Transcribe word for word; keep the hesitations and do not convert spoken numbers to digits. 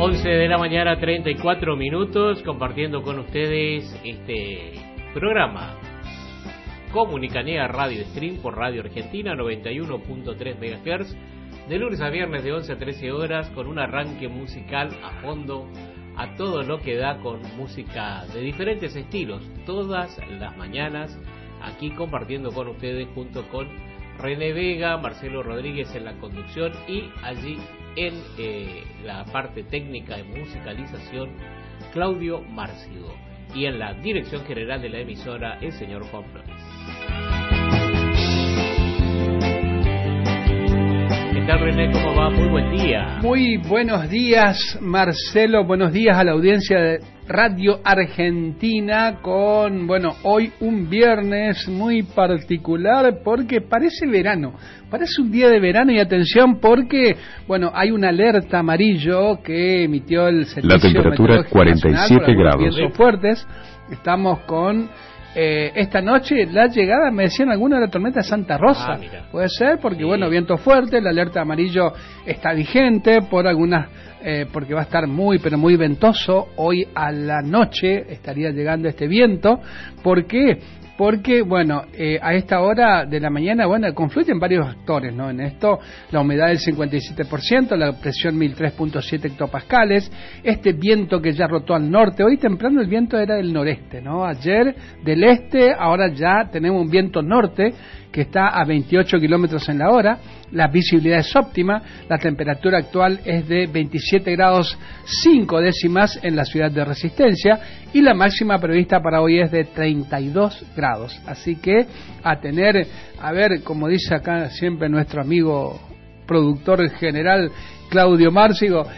once de la mañana, treinta y cuatro minutos, compartiendo con ustedes este programa Comunicanea Radio Stream por Radio Argentina noventa y uno punto tres megahertz, de lunes a viernes de once a trece horas, con un arranque musical a fondo, a todo lo que da, con música de diferentes estilos, todas las mañanas, aquí compartiendo con ustedes junto con René Vega, Marcelo Rodríguez en la conducción y allí en eh, la parte técnica de musicalización Claudio Márcigo, y en la dirección general de la emisora el señor Juan Flores. ¿Qué tal, René? ¿Cómo va? Muy buen día. Muy buenos días, Marcelo. Buenos días a la audiencia de Radio Argentina, con, bueno, hoy un viernes muy particular porque parece verano, parece un día de verano, y atención porque, bueno, hay una alerta amarillo que emitió el Servicio La temperatura es cuarenta y siete grados. Vientos fuertes. Estamos con eh, esta noche la llegada, me decían algunos, de la tormenta de Santa Rosa. Ah, puede ser porque, sí, bueno, viento fuerte, la alerta amarillo está vigente por algunas Eh, porque va a estar muy, pero muy ventoso. Hoy a la noche estaría llegando este viento. ¿Por qué? Porque, bueno, eh, a esta hora de la mañana, bueno, confluyen varios factores, ¿no? En esto, la humedad del cincuenta y siete por ciento, la presión mil tres punto siete hectopascales, este viento que ya rotó al norte. Hoy temprano el viento era del noreste, ¿no? Ayer del este, ahora ya tenemos un viento norte que está a veintiocho kilómetros en la hora. La visibilidad es óptima, la temperatura actual es de veintisiete grados cinco décimas en la ciudad de Resistencia, y la máxima prevista para hoy es de treinta y dos grados. Así que a tener, a ver, como dice acá siempre nuestro amigo productor general Claudio Márcigo,